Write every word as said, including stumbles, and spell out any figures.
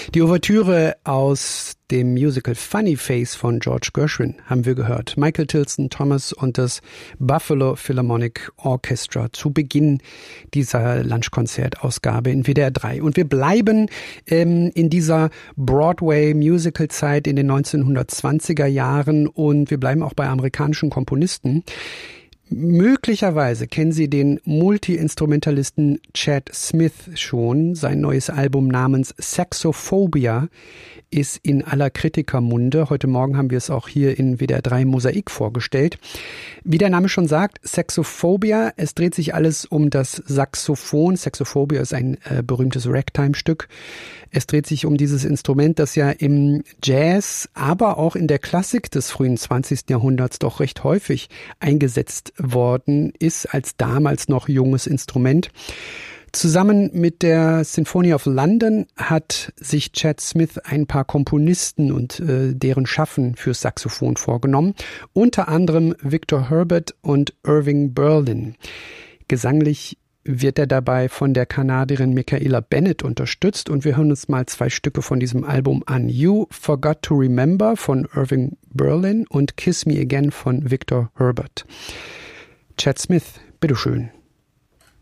Die Ouvertüre aus dem Musical Funny Face von George Gershwin haben wir gehört. Michael Tilson Thomas und das Buffalo Philharmonic Orchestra zu Beginn dieser Lunchkonzertausgabe in W D R drei. Und wir bleiben ähm, in dieser Broadway-Musical-Zeit in den neunzehnhundertzwanziger Jahren und wir bleiben auch bei amerikanischen Komponisten. Möglicherweise kennen Sie den Multi-Instrumentalisten Chad Smith schon. Sein neues Album namens Saxophobia ist in aller Kritikermunde. Heute Morgen haben wir es auch hier in W D R drei Mosaik vorgestellt. Wie der Name schon sagt, Saxophobia, es dreht sich alles um das Saxophon. Saxophobia ist ein äh, berühmtes Ragtime-Stück. Es dreht sich um dieses Instrument, das ja im Jazz, aber auch in der Klassik des frühen zwanzigsten Jahrhunderts doch recht häufig eingesetzt worden ist, als damals noch junges Instrument. Zusammen mit der Symphony of London hat sich Chad Smith ein paar Komponisten und äh, deren Schaffen fürs Saxophon vorgenommen, unter anderem Victor Herbert und Irving Berlin. Gesanglich wird er dabei von der Kanadierin Michaela Bennett unterstützt und wir hören uns mal zwei Stücke von diesem Album an. You Forgot to Remember von Irving Berlin und Kiss Me Again von Victor Herbert. Chad Smith, bitteschön.